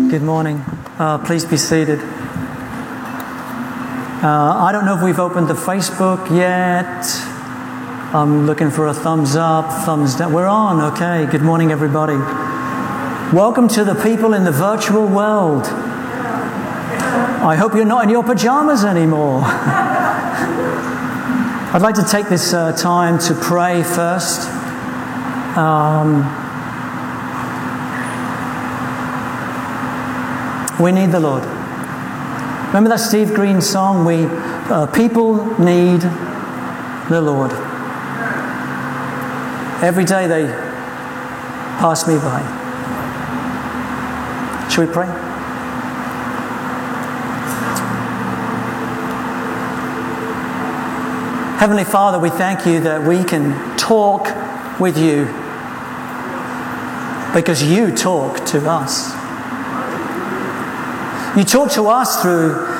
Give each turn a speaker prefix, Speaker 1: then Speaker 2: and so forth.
Speaker 1: Good morning. Please be seated. I don't know if we've opened the Facebook yet. I'm looking for a thumbs up, thumbs down. We're on, okay. Good morning, everybody. Welcome to the people in the virtual world. I hope you're not in your pajamas anymore. I'd like to take this time to pray first. We need the Lord. Remember that Steve Green song? People need the Lord. Every day they pass me by. Shall we pray? Heavenly Father, we thank you that we can talk with you because you talk to us. You talk to us through